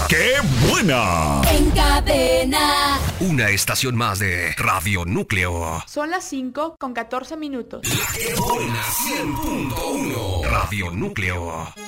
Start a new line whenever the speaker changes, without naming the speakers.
¡Qué buena!
En cadena.
Una estación más de Radio Núcleo.
Son las 5:14.
La que buena 100.1. Radio Núcleo.